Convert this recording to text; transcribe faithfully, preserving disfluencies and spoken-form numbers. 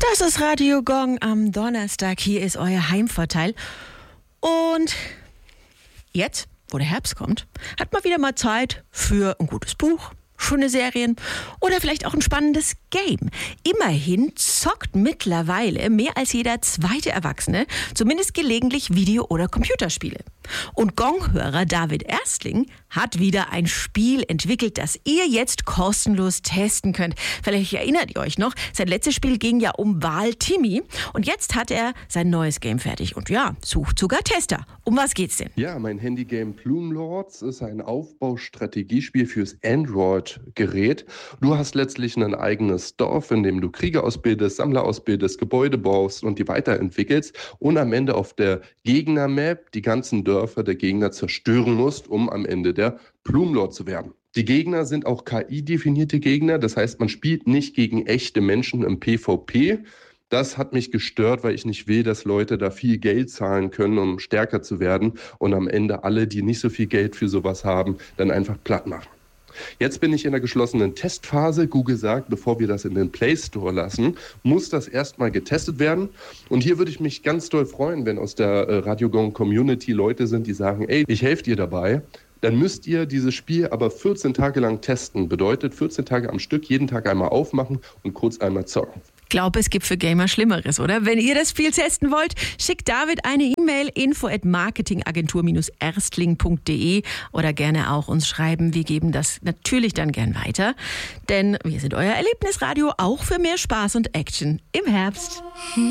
Das ist Radio Gong am Donnerstag. Hier ist euer Heimvorteil. Und jetzt, wo der Herbst kommt, hat man wieder mal Zeit für ein gutes Buch, schöne Serien oder vielleicht auch ein spannendes Game. Immerhin zockt mittlerweile mehr als jeder zweite Erwachsene zumindest gelegentlich Video- oder Computerspiele. Und Gong-Hörer David Erstling hat wieder ein Spiel entwickelt, das ihr jetzt kostenlos testen könnt. Vielleicht erinnert ihr euch noch, sein letztes Spiel ging ja um Wal Timmy und jetzt hat er sein neues Game fertig. Und ja, sucht sogar Tester. Um was geht's denn? Ja, mein Handygame Plume Lords ist ein Aufbaustrategiespiel fürs Android-Gerät. Du hast letztlich ein eigenes Dorf, in dem du Krieger ausbildest, Sammler ausbildest, Gebäude baust und die weiterentwickelst und am Ende auf der Gegner-Map die ganzen Dörfer der Gegner zerstören musst, um am Ende der Plume Lord zu werden. Die Gegner sind auch K I-definierte Gegner, das heißt, man spielt nicht gegen echte Menschen im PvP. Das hat mich gestört, weil ich nicht will, dass Leute da viel Geld zahlen können, um stärker zu werden und am Ende alle, die nicht so viel Geld für sowas haben, dann einfach platt machen. Jetzt bin ich in der geschlossenen Testphase. Google sagt, bevor wir das in den Play Store lassen, muss das erstmal getestet werden. Und hier würde ich mich ganz doll freuen, wenn aus der äh, Radio Gong Community Leute sind, die sagen, ey, ich helfe dir dabei. Dann müsst ihr dieses Spiel aber vierzehn Tage lang testen. Bedeutet vierzehn Tage am Stück, jeden Tag einmal aufmachen und kurz einmal zocken. Ich glaube, es gibt für Gamer Schlimmeres, oder? Wenn ihr das Spiel testen wollt, schickt David eine E-Mail info at marketingagentur dash erstling punkt de oder gerne auch uns schreiben. Wir geben das natürlich dann gern weiter, denn wir sind euer Erlebnisradio auch für mehr Spaß und Action im Herbst.